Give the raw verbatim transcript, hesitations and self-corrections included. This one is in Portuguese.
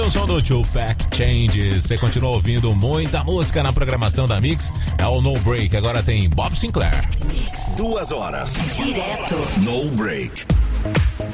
o som do Tupac Changes. Você continua ouvindo muita música na programação da Mix. É o No Break. Agora tem Bob Sinclair. Duas horas. Direto. No Break.